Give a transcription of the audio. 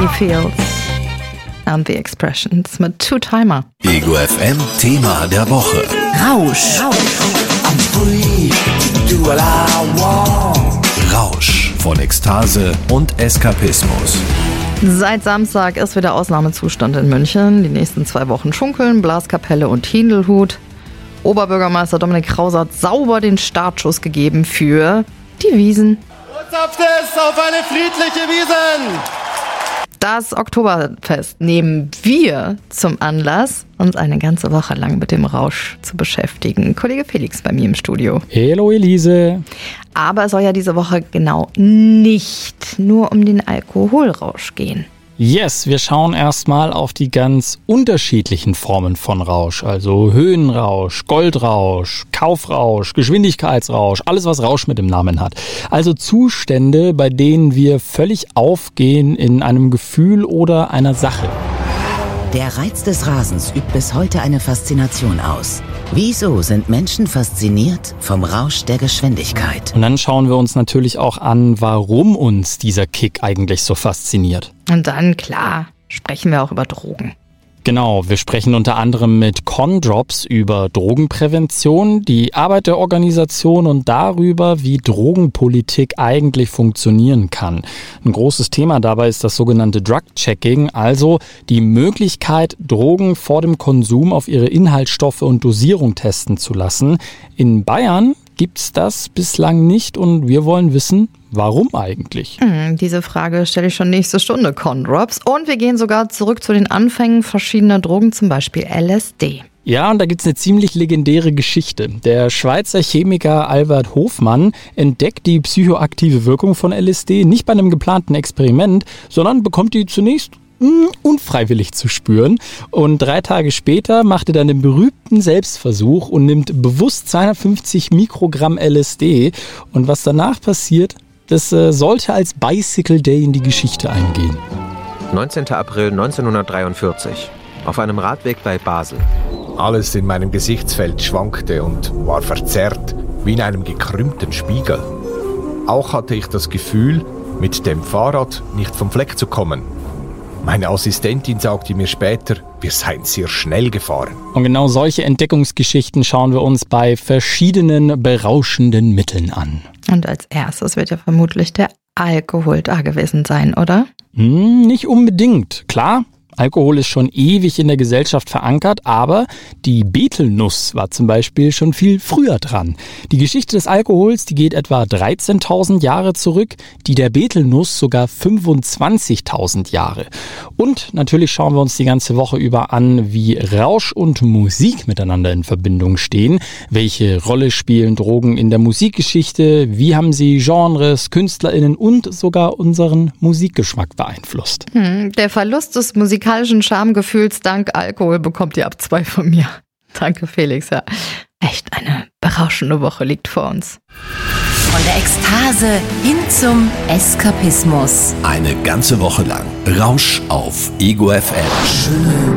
Fields and the Expressions mit Two-Timer. Ego FM Thema der Woche. Rausch. Rausch von Ekstase und Eskapismus. Seit Samstag ist wieder Ausnahmezustand in München. Die nächsten 2 Wochen Schunkeln, Blaskapelle und Tindelhut. Oberbürgermeister Dominik Krause hat sauber den Startschuss gegeben für die Wiesn. Botschaft auf eine friedliche Wiesn! Das Oktoberfest nehmen wir zum Anlass, uns eine ganze Woche lang mit dem Rausch zu beschäftigen. Kollege Felix bei mir im Studio. Hallo Elise. Aber es soll ja diese Woche genau nicht nur um den Alkoholrausch gehen. Yes, wir schauen erstmal auf die ganz unterschiedlichen Formen von Rausch, also Höhenrausch, Goldrausch, Kaufrausch, Geschwindigkeitsrausch, alles was Rausch mit dem Namen hat. Also Zustände, bei denen wir völlig aufgehen in einem Gefühl oder einer Sache. Der Reiz des Rasens übt bis heute eine Faszination aus. Wieso sind Menschen fasziniert vom Rausch der Geschwindigkeit? Und dann schauen wir uns natürlich auch an, warum uns dieser Kick eigentlich so fasziniert. Und dann, klar, sprechen wir auch über Drogen. Genau, wir sprechen unter anderem mit Condrops über Drogenprävention, die Arbeit der Organisation und darüber, wie Drogenpolitik eigentlich funktionieren kann. Ein großes Thema dabei ist das sogenannte Drug-Checking, also die Möglichkeit, Drogen vor dem Konsum auf ihre Inhaltsstoffe und Dosierung testen zu lassen. In Bayern gibt's das bislang nicht und wir wollen wissen, warum eigentlich? Diese Frage stelle ich schon nächste Stunde, Condrops. Und wir gehen sogar zurück zu den Anfängen verschiedener Drogen, zum Beispiel LSD. Ja, und da gibt's eine ziemlich legendäre Geschichte. Der Schweizer Chemiker Albert Hofmann entdeckt die psychoaktive Wirkung von LSD nicht bei einem geplanten Experiment, sondern bekommt die zunächst unfreiwillig zu spüren. Und 3 Tage später macht er dann den berühmten Selbstversuch und nimmt bewusst 250 Mikrogramm LSD. Und was danach passiert, das sollte als Bicycle Day in die Geschichte eingehen. 19. April 1943. Auf einem Radweg bei Basel. Alles in meinem Gesichtsfeld schwankte und war verzerrt, wie in einem gekrümmten Spiegel. Auch hatte ich das Gefühl, mit dem Fahrrad nicht vom Fleck zu kommen. Meine Assistentin sagte mir später, wir seien sehr schnell gefahren. Und genau solche Entdeckungsgeschichten schauen wir uns bei verschiedenen berauschenden Mitteln an. Und als erstes wird ja vermutlich der Alkohol da gewesen sein, oder? Nicht unbedingt. Klar, Alkohol ist schon ewig in der Gesellschaft verankert, aber die Betelnuss war zum Beispiel schon viel früher dran. Die Geschichte des Alkohols, die geht etwa 13.000 Jahre zurück, die der Betelnuss sogar 25.000 Jahre. Und natürlich schauen wir uns die ganze Woche über an, wie Rausch und Musik miteinander in Verbindung stehen. Welche Rolle spielen Drogen in der Musikgeschichte? Wie haben sie Genres, KünstlerInnen und sogar unseren Musikgeschmack beeinflusst? Der Verlust des musikalischen Schamgefühls dank Alkohol bekommt ihr ab 2 von mir. Danke, Felix. Ja, echt eine berauschende Woche liegt vor uns. Von der Ekstase hin zum Eskapismus. Eine ganze Woche lang Rausch auf Ego FM.